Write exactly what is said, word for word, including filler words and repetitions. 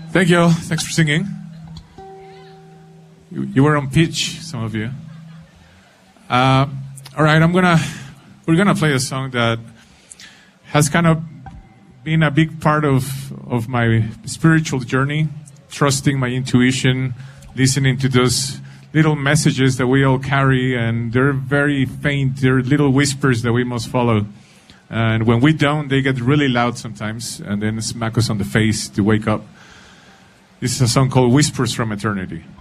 Thank you. Thanks for singing. You, you were on pitch, some of you. Uh, all right, I'm gonna. We're gonna play a song that has kind of been a big part of of my spiritual journey. Trusting my intuition, listening to those little messages that we all carry, and they're very faint. They're little whispers that we must follow. And when we don't, they get really loud sometimes, and then smack us on the face to wake up. This is a song called Whispers from Eternity.